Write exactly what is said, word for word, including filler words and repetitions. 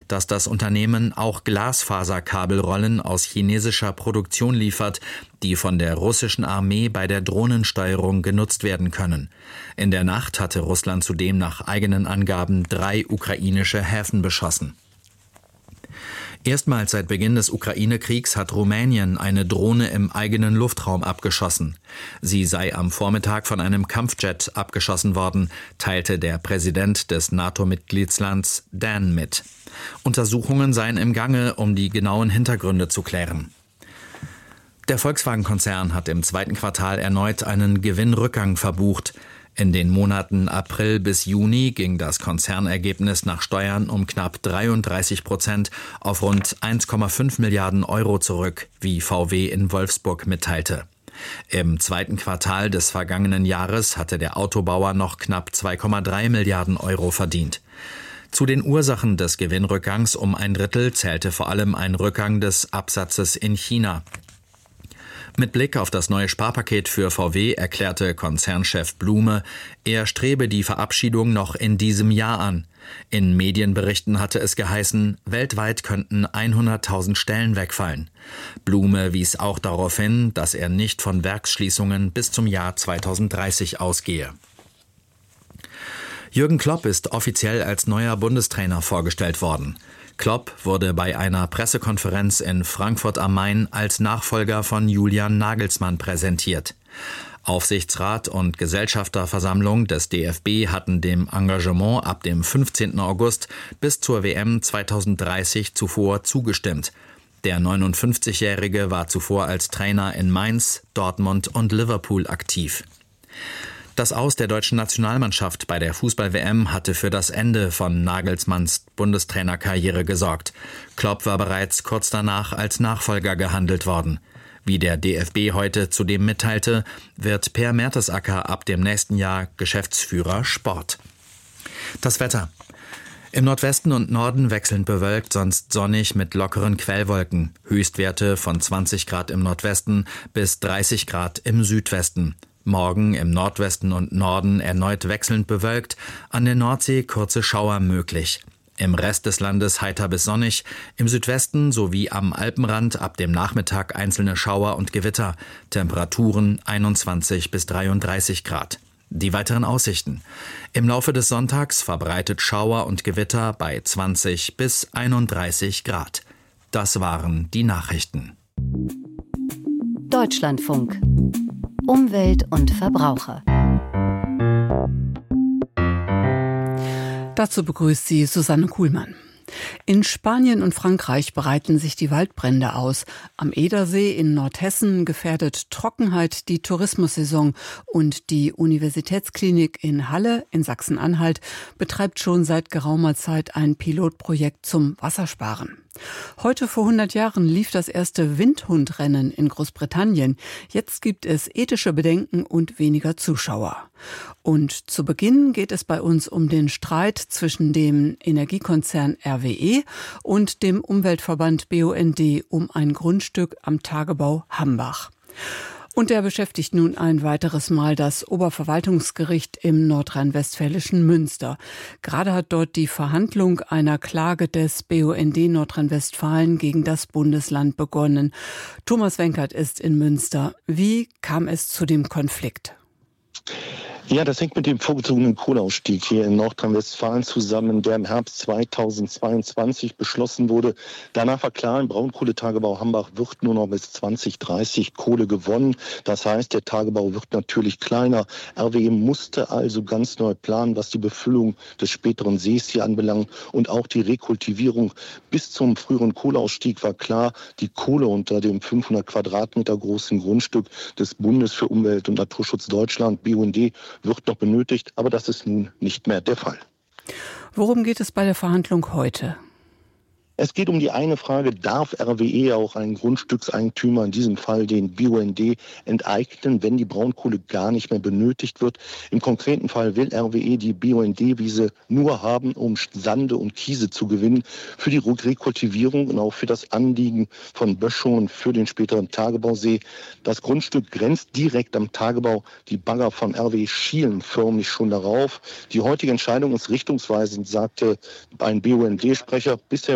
dass das Unternehmen auch Glasfaserkabelrollen aus chinesischer Produktion liefert, die von der russischen Armee bei der Drohnensteuerung genutzt werden können. In der Nacht hatte Russland zudem nach eigenen Angaben drei ukrainische Häfen beschossen. Erstmals seit Beginn des Ukraine-Kriegs hat Rumänien eine Drohne im eigenen Luftraum abgeschossen. Sie sei am Vormittag von einem Kampfjet abgeschossen worden, teilte der Präsident des NATO-Mitgliedslands Dan mit. Untersuchungen seien im Gange, um die genauen Hintergründe zu klären. Der Volkswagen-Konzern hat im zweiten Quartal erneut einen Gewinnrückgang verbucht. In den Monaten April bis Juni ging das Konzernergebnis nach Steuern um knapp dreiunddreißig Prozent auf rund eins Komma fünf Milliarden Euro zurück, wie V W in Wolfsburg mitteilte. Im zweiten Quartal des vergangenen Jahres hatte der Autobauer noch knapp zwei Komma drei Milliarden Euro verdient. Zu den Ursachen des Gewinnrückgangs um ein Drittel zählte vor allem ein Rückgang des Absatzes in China. Mit Blick auf das neue Sparpaket für V W erklärte Konzernchef Blume, er strebe die Verabschiedung noch in diesem Jahr an. In Medienberichten hatte es geheißen, weltweit könnten hunderttausend Stellen wegfallen. Blume wies auch darauf hin, dass er nicht von Werksschließungen bis zum Jahr zweitausenddreißig ausgehe. Jürgen Klopp ist offiziell als neuer Bundestrainer vorgestellt worden. Klopp wurde bei einer Pressekonferenz in Frankfurt am Main als Nachfolger von Julian Nagelsmann präsentiert. Aufsichtsrat und Gesellschafterversammlung des D F B hatten dem Engagement ab dem fünfzehnten August bis zur W M zweitausenddreißig zuvor zugestimmt. Der neunundfünfzigjährige war zuvor als Trainer in Mainz, Dortmund und Liverpool aktiv. Das Aus der deutschen Nationalmannschaft bei der Fußball-W M hatte für das Ende von Nagelsmanns Bundestrainerkarriere gesorgt. Klopp war bereits kurz danach als Nachfolger gehandelt worden. Wie der D F B heute zudem mitteilte, wird Per Mertesacker ab dem nächsten Jahr Geschäftsführer Sport. Das Wetter. Im Nordwesten und Norden wechselnd bewölkt, sonst sonnig mit lockeren Quellwolken. Höchstwerte von zwanzig Grad im Nordwesten bis dreißig Grad im Südwesten. Morgen im Nordwesten und Norden erneut wechselnd bewölkt, an der Nordsee kurze Schauer möglich. Im Rest des Landes heiter bis sonnig, im Südwesten sowie am Alpenrand ab dem Nachmittag einzelne Schauer und Gewitter, Temperaturen einundzwanzig bis dreiunddreißig Grad. Die weiteren Aussichten. Im Laufe des Sonntags verbreitet Schauer und Gewitter bei zwanzig bis einunddreißig Grad. Das waren die Nachrichten. Deutschlandfunk. Umwelt und Verbraucher. Dazu begrüßt sie Susanne Kuhlmann. In Spanien und Frankreich breiten sich die Waldbrände aus. Am Edersee in Nordhessen gefährdet Trockenheit die Tourismussaison und die Universitätsklinik in Halle in Sachsen-Anhalt betreibt schon seit geraumer Zeit ein Pilotprojekt zum Wassersparen. Heute vor hundert Jahren lief das erste Windhundrennen in Großbritannien. Jetzt gibt es ethische Bedenken und weniger Zuschauer. Und zu Beginn geht es bei uns um den Streit zwischen dem Energiekonzern R W E und dem Umweltverband B U N D um ein Grundstück am Tagebau Hambach. Und der beschäftigt nun ein weiteres Mal das Oberverwaltungsgericht im nordrhein-westfälischen Münster. Gerade hat dort die Verhandlung einer Klage des B U N D Nordrhein-Westfalen gegen das Bundesland begonnen. Thomas Wenkert ist in Münster. Wie kam es zu dem Konflikt? Ja, das hängt mit dem vorgezogenen Kohleausstieg hier in Nordrhein-Westfalen zusammen, der im Herbst zweitausendzweiundzwanzig beschlossen wurde. Danach war klar, im Braunkohletagebau Hambach wird nur noch bis zwanzig dreißig Kohle gewonnen. Das heißt, der Tagebau wird natürlich kleiner. R W E musste also ganz neu planen, was die Befüllung des späteren Sees hier anbelangt und auch die Rekultivierung. Bis zum früheren Kohleausstieg war klar, die Kohle unter dem fünfhundert Quadratmeter großen Grundstück des Bundes für Umwelt und Naturschutz Deutschland, B U N D, wird noch benötigt, aber das ist nun nicht mehr der Fall. Worum geht es bei der Verhandlung heute? Es geht um die eine Frage, darf R W E auch einen Grundstückseigentümer, in diesem Fall den B U N D, enteignen, wenn die Braunkohle gar nicht mehr benötigt wird. Im konkreten Fall will R W E die B U N D-Wiese nur haben, um Sande und Kiese zu gewinnen, für die Rekultivierung und auch für das Anliegen von Böschungen für den späteren Tagebausee. Das Grundstück grenzt direkt am Tagebau. Die Bagger von R W E schielen förmlich schon darauf. Die heutige Entscheidung ist richtungsweisend, sagte ein B U N D-Sprecher. Bisher